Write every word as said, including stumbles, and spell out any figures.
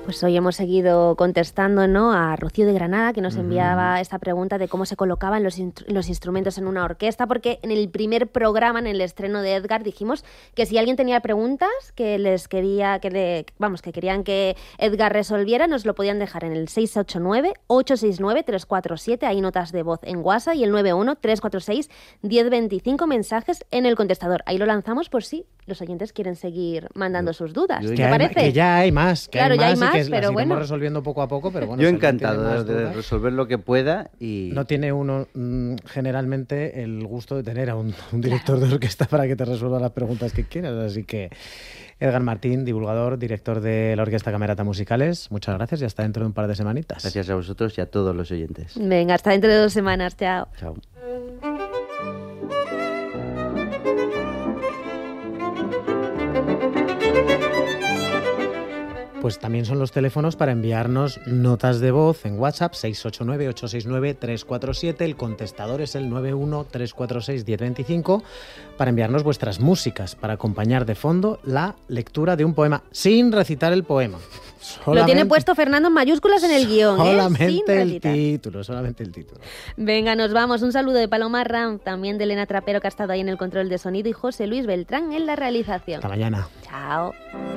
Pues hoy hemos seguido contestando, ¿no?, a Rocío de Granada, que nos enviaba uh-huh. esta pregunta de cómo se colocaban los, in- los instrumentos en una orquesta, porque en el primer programa, en el estreno de Edgar, dijimos que si alguien tenía preguntas que les quería, que le, vamos, que querían que Edgar resolviera, nos lo podían dejar en el seis ocho nueve, ocho seis nueve, tres cuatro siete, hay notas de voz en WhatsApp, y el nueve uno, tres cuatro seis, uno cero dos cinco mensajes en el contestador. Ahí lo lanzamos por si los oyentes quieren seguir mandando sus dudas. Yo, ¿Te que hay, parece? Que ya hay más. Que claro, hay ya hay más, más, y que pero las bueno. iremos resolviendo poco a poco, pero bueno. Yo si encantado de dudas, resolver lo que pueda y... No tiene uno mmm, generalmente el gusto de tener a un, un director claro. de orquesta para que te resuelva las preguntas que quieras, así que... Edgar Martín, divulgador, director de la Orquesta Camerata Musicales, muchas gracias y hasta dentro de un par de semanitas. Gracias a vosotros y a todos los oyentes. Venga, hasta dentro de dos semanas. Chao. Chao. Pues también son los teléfonos para enviarnos notas de voz en WhatsApp, seis ocho nueve, ocho seis nueve, tres cuatro siete, el contestador es el nueve uno, tres cuatro seis, uno cero dos cinco, para enviarnos vuestras músicas, para acompañar de fondo la lectura de un poema, sin recitar el poema. Solamente, lo tiene puesto Fernando en mayúsculas en el guión, solamente ¿eh? Sin el recitar. título, solamente el título. Venga, nos vamos. Un saludo de Paloma Ram, también de Elena Trapero, que ha estado ahí en el control de sonido, y José Luis Beltrán en la realización. Hasta mañana. Chao.